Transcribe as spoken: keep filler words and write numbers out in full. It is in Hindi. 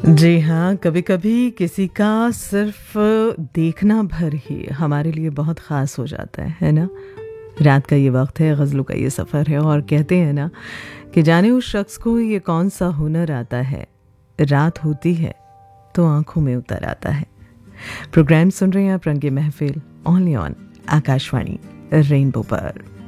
जी हाँ, कभी कभी किसी का सिर्फ देखना भर ही हमारे लिए बहुत ख़ास हो जाता है है ना। रात का ये वक्त है, गज़लों का ये सफ़र है, और कहते हैं ना कि जाने उस शख्स को ये कौन सा हुनर आता है, रात होती है तो आंखों में उतर आता है। प्रोग्राम सुन रहे हैं आप रंगे महफिल, ओनली ऑन आकाशवाणी रेनबो पर।